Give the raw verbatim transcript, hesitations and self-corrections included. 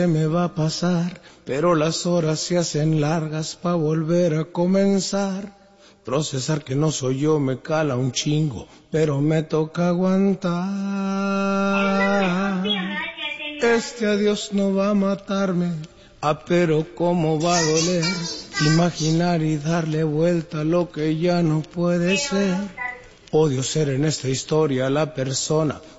me va a pasar, pero las horas se hacen largas pa' volver a comenzar. Procesar que no soy yo me cala un chingo, pero me toca aguantar. Este adiós no va a matarme, ah, pero cómo va a doler. Imaginar y darle vuelta a lo que ya no puede ser. Odio ser en esta historia la persona